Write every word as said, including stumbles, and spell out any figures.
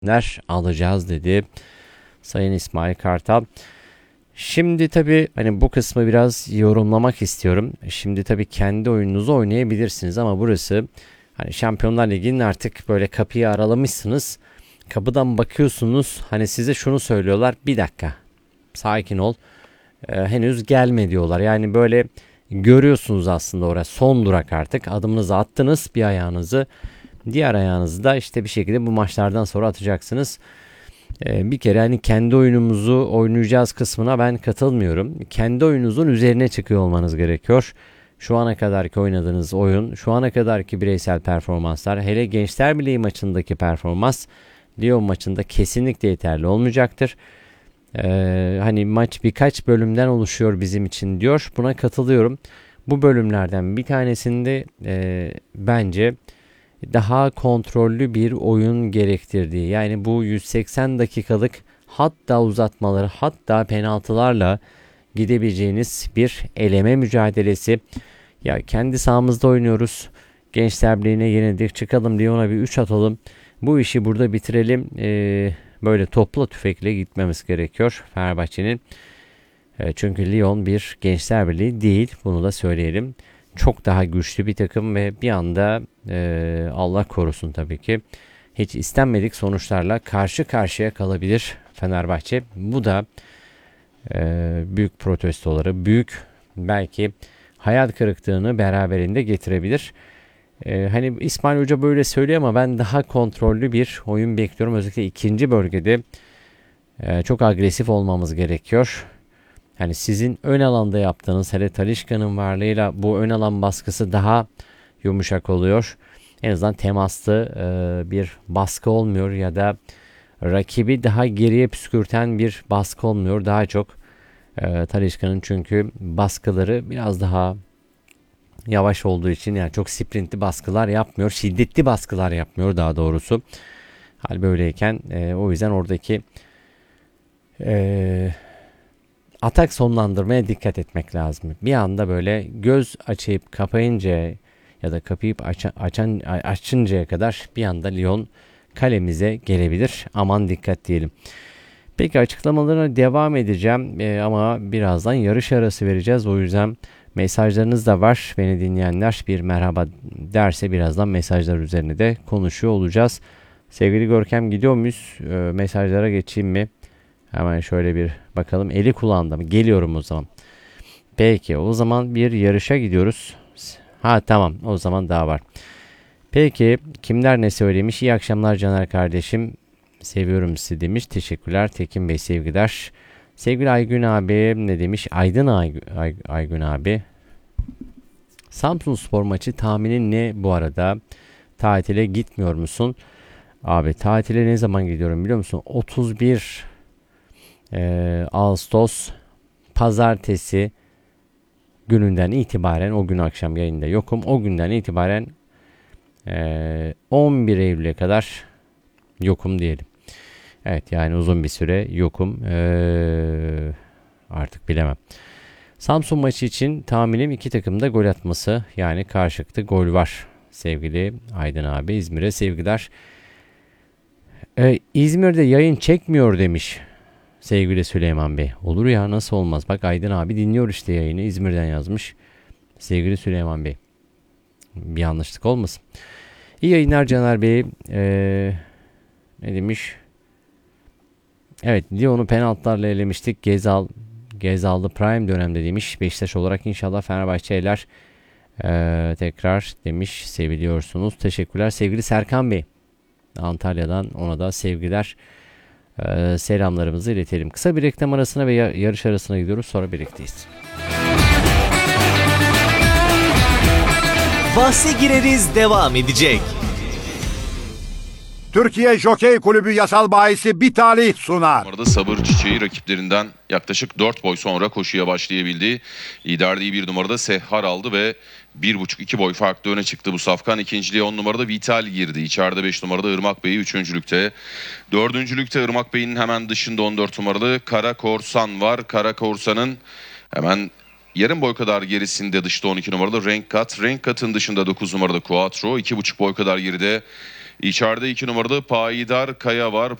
alacağız dedi Sayın İsmail Kartal. Şimdi tabii hani bu kısmı biraz yorumlamak istiyorum. Şimdi tabii kendi oyununuzu oynayabilirsiniz ama burası hani Şampiyonlar Ligi'nin artık böyle kapıyı aralamışsınız. Kapıdan bakıyorsunuz, hani size şunu söylüyorlar: bir dakika sakin ol, Ee, henüz gelme diyorlar. Yani böyle görüyorsunuz aslında orası son durak, artık adımınızı attınız, bir ayağınızı, diğer ayağınızı da işte bir şekilde bu maçlardan sonra atacaksınız. Ee, bir kere hani kendi oyunumuzu oynayacağız kısmına ben katılmıyorum. Kendi oyununuzun üzerine çıkıyor olmanız gerekiyor. Şu ana kadarki oynadığınız oyun, şu ana kadarki bireysel performanslar, hele Gençler Birliği maçındaki performans Lyon maçında kesinlikle yeterli olmayacaktır. Ee, hani maç birkaç bölümden oluşuyor bizim için diyor. Buna katılıyorum. Bu bölümlerden bir tanesinde e, bence daha kontrollü bir oyun gerektirdiği, yani bu yüz seksen dakikalık hatta uzatmaları hatta penaltılarla gidebileceğiniz bir eleme mücadelesi. Ya kendi sahamızda oynuyoruz. Gençler Birliği'ne yenildik. Çıkalım Lyon'a bir üç atalım. Bu işi burada bitirelim. Ee, böyle topla tüfekle gitmemiz gerekiyor Fenerbahçe'nin. E, çünkü Lyon bir Gençler Birliği değil. Bunu da söyleyelim. Çok daha güçlü bir takım ve bir anda e, Allah korusun tabii ki hiç istenmedik sonuçlarla karşı karşıya kalabilir Fenerbahçe. Bu da e, büyük protestoları, büyük belki hayal kırıklığını beraberinde getirebilir. E, hani İsmail Hoca böyle söylüyor ama ben daha kontrollü bir oyun bekliyorum. Özellikle ikinci bölgede e, çok agresif olmamız gerekiyor. Yani sizin ön alanda yaptığınız, hele Talisca'nın varlığıyla bu ön alan baskısı daha yumuşak oluyor. En azından temaslı e, bir baskı olmuyor ya da rakibi daha geriye püskürten bir baskı olmuyor. Daha çok e, Talisca'nın çünkü baskıları biraz daha yavaş olduğu için, yani çok sprintli baskılar yapmıyor. Şiddetli baskılar yapmıyor daha doğrusu. Hal böyleyken e, o yüzden oradaki eee atak sonlandırmaya dikkat etmek lazım. Bir anda böyle göz açıp kapayınca ya da kapayıp açan, açan, açıncaya kadar bir anda Lyon kalemize gelebilir. Aman dikkat diyelim. Peki açıklamalarına devam edeceğim ee, ama birazdan yarış arası vereceğiz. O yüzden mesajlarınız da var. Beni dinleyenler bir merhaba derse birazdan mesajlar üzerine de konuşuyor olacağız. Sevgili Görkem, gidiyor muyuz? Ee, mesajlara geçeyim mi? Hemen şöyle bir bakalım. Eli kulağında mı? Geliyorum o zaman. Peki o zaman bir yarışa gidiyoruz. Ha tamam, o zaman daha var. Peki kimler ne söylemiş? İyi akşamlar Caner kardeşim. Seviyorum sizi demiş. Teşekkürler Tekin Bey, sevgiler. Sevgili Aygün abi ne demiş? Aydın Ay- Ay- Aygün abi. Samsunspor maçı tahminin ne bu arada? Tatile gitmiyor musun? Abi tatile ne zaman gidiyorum biliyor musun? otuz bir Ee, Ağustos Pazartesi gününden itibaren, o gün akşam yayında yokum. O günden itibaren e, on bir Eylül'e kadar yokum diyelim. Evet, yani uzun bir süre yokum. Ee, artık bilemem. Samsun maçı için tahminim iki takımda gol atması. Yani karşılıklı gol var. Sevgili Aydın abi, İzmir'e sevgiler. Ee, İzmir'de yayın çekmiyor demiş sevgili Süleyman Bey. Olur ya, nasıl olmaz? Bak Aydın abi dinliyor işte yayını. İzmir'den yazmış. Sevgili Süleyman Bey. Bir yanlışlık olmasın. İyi yayınlar Caner Bey. Ee, ne demiş? Evet, Lyon'u penaltılarla elemiştik. Gezal, Gezal'lı Prime dönemde demiş. Beşiktaş olarak inşallah Fenerbahçeliler ee, tekrar demiş. Seviliyorsunuz. Teşekkürler. Sevgili Serkan Bey. Antalya'dan ona da sevgiler. Ee, selamlarımızı iletelim. Kısa bir reklam arasına ve yarış arasına gidiyoruz. Sonra birlikteyiz. Bahse gireriz devam edecek. Türkiye Jokey Kulübü yasal bahisi bir talih sunar. Arada Sabır Çiçeği rakiplerinden yaklaşık dört boy sonra koşuya başlayabildi. Liderliği bir numarada Sehhar aldı ve bir buçuk iki boy farklı öne çıktı bu safkan. İkinciliğe on numarada Vital girdi. İçeride beş numarada Irmak Bey üçüncülükte. Dördüncülükte Irmak Bey'in hemen dışında on dört numaralı Kara Korsan var. Kara Korsan'ın hemen yarım boy kadar gerisinde dışta on iki numaralı Renk Kat. Renk Kat'ın dışında dokuz numaralı Quattro. iki buçuk boy kadar geride İçeride iki numarada Payidar Kaya var.